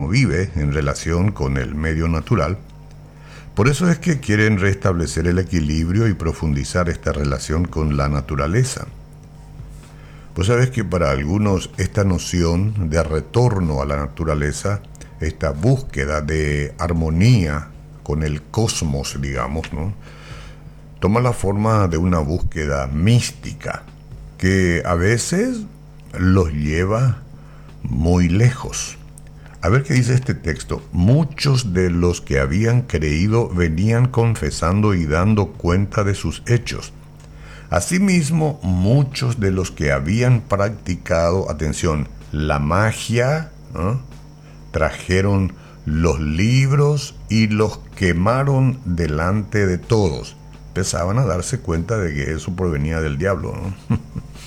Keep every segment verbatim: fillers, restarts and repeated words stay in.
uno vive en relación con el medio natural. Por eso es que quieren restablecer el equilibrio y profundizar esta relación con la naturaleza. Pues sabes que para algunos esta noción de retorno a la naturaleza, esta búsqueda de armonía con el cosmos, digamos, ¿no?, toma la forma de una búsqueda mística que a veces los lleva muy lejos. A ver qué dice este texto. Muchos de los que habían creído venían confesando y dando cuenta de sus hechos. Asimismo, muchos de los que habían practicado, atención, la magia, ¿no?, trajeron los libros y los quemaron delante de todos. Empezaban a darse cuenta de que eso provenía del diablo, ¿no?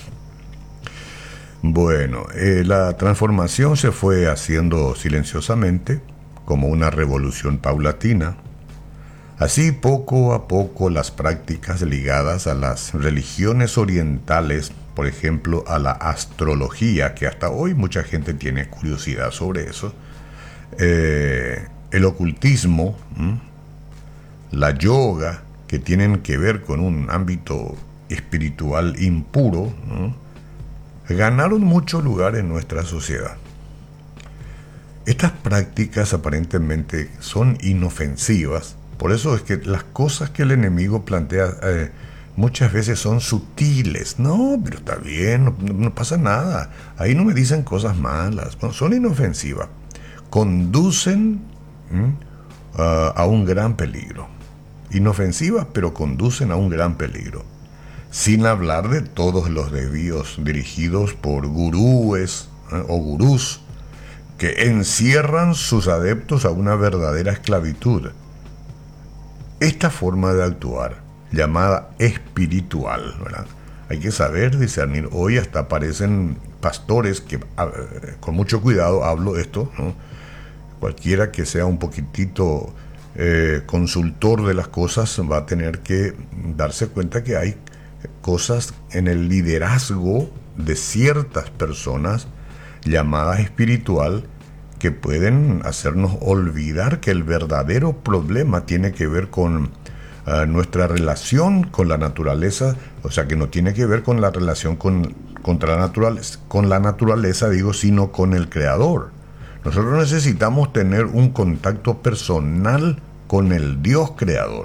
Bueno, eh, la transformación se fue haciendo silenciosamente, como una revolución paulatina. Así, poco a poco, las prácticas ligadas a las religiones orientales, por ejemplo, a la astrología, que hasta hoy mucha gente tiene curiosidad sobre eso, eh, el ocultismo, ¿m? la yoga, que tienen que ver con un ámbito espiritual impuro, ¿no?, ganaron mucho lugar en nuestra sociedad. Estas prácticas aparentemente son inofensivas, por eso es que las cosas que el enemigo plantea eh, muchas veces son sutiles. No, pero está bien, no, no pasa nada, ahí no me dicen cosas malas. Bueno, son inofensivas, conducen ¿m? a, a un gran peligro. Inofensivas, pero conducen a un gran peligro. Sin hablar de todos los desvíos dirigidos por gurúes ¿eh? o gurús que encierran sus adeptos a una verdadera esclavitud. Esta forma de actuar, llamada espiritual, ¿verdad?, hay que saber discernir. Hoy hasta aparecen pastores que, con mucho cuidado hablo esto, ¿no?, cualquiera que sea un poquitito eh, consultor de las cosas va a tener que darse cuenta que hay cosas en el liderazgo de ciertas personas llamadas espiritual que pueden hacernos olvidar que el verdadero problema tiene que ver con uh, nuestra relación con la naturaleza, o sea, que no tiene que ver con la relación con, contra la naturaleza, con la naturaleza, digo, sino con el Creador. Nosotros necesitamos tener un contacto personal con el Dios Creador.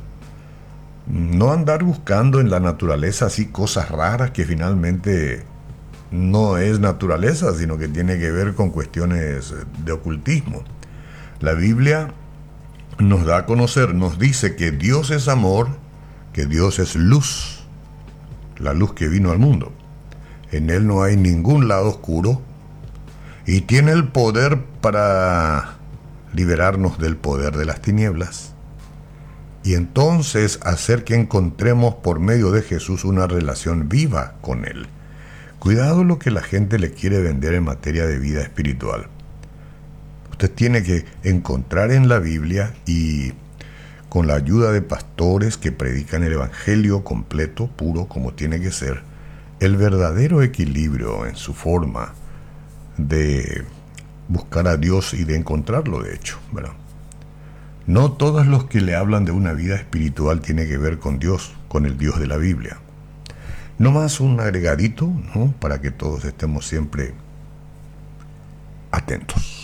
No andar buscando en la naturaleza así cosas raras que finalmente no es naturaleza, sino que tiene que ver con cuestiones de ocultismo. La Biblia nos da a conocer, nos dice que Dios es amor, que Dios es luz, la luz que vino al mundo. En Él no hay ningún lado oscuro y tiene el poder para liberarnos del poder de las tinieblas. Y entonces hacer que encontremos por medio de Jesús una relación viva con Él. Cuidado lo que la gente le quiere vender en materia de vida espiritual. Usted tiene que encontrar en la Biblia y con la ayuda de pastores que predican el Evangelio completo, puro, como tiene que ser, el verdadero equilibrio en su forma de buscar a Dios y de encontrarlo, de hecho, ¿verdad? No todos los que le hablan de una vida espiritual tienen que ver con Dios, con el Dios de la Biblia. No más un agregadito, ¿no?, para que todos estemos siempre atentos.